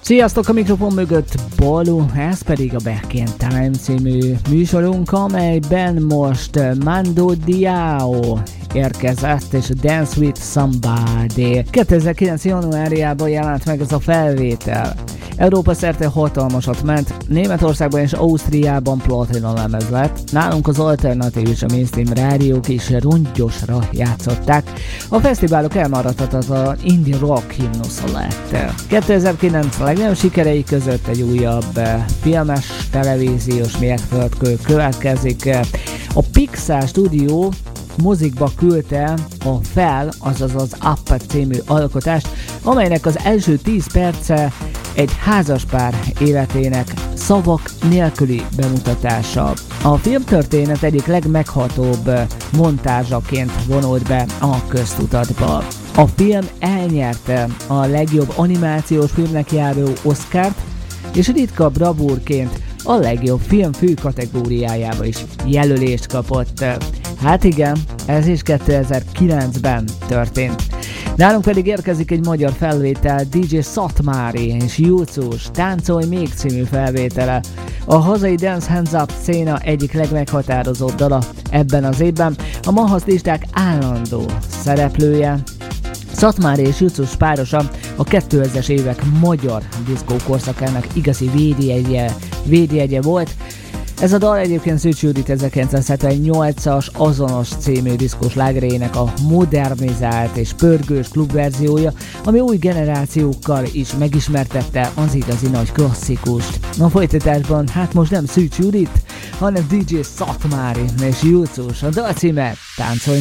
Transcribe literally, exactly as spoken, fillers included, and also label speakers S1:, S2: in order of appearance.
S1: Sziasztok, a mikrofon mögött Balú, ez pedig a Back in Time című műsorunk, amelyben most Mando Diao érkezett, és a Dance with Somebody. kétezer-kilenc januárjában jelent meg ez a felvétel. Európa szerte hatalmasat ment, Németországban és Ausztriában platina lemez lett, nálunk az alternatív és a mainstream rádiók is rongyosra játszották. A fesztiválok elmaradhatatlan indie rock himnusza lett. kétezer-kilenc legnagyobb sikerei között egy újabb filmes, televíziós mérföldkő következik. A Pixar Studio mozikba küldte a Fel, azaz az Up című alkotást, amelynek az első tíz perce egy házaspár életének szavak nélküli bemutatása. A filmtörténet egyik legmeghatóbb montázsaként vonult be a köztudatba. A film elnyerte a legjobb animációs filmnek járó Oscart, és ritka bravúrként a legjobb film fő kategóriájába is jelölést kapott. Hát igen, ez is kétezer-kilencben történt. Nálunk pedig érkezik egy magyar felvétel, dé dzsé Szatmári és Júcus Táncolj még című felvétele. A hazai Dance Hands Up széna egyik legmeghatározóbb dala ebben az évben, a Mahasz listák állandó szereplője. Szatmári és Júcus párosa a kétezres évek magyar diszkó korszakának igazi védjegye, védjegye volt. Ez a dal egyébként Szűcs Judit ezerkilencszázhetvennyolcas Azonos című diszkós slágerének a modernizált és pörgős klubverziója, ami új generációkkal is megismertette az igazi nagy klasszikust. A folytatásban hát most nem Szűcs Judit, hanem dé dzsé Szatmári és Júcus, a dal címe Táncolj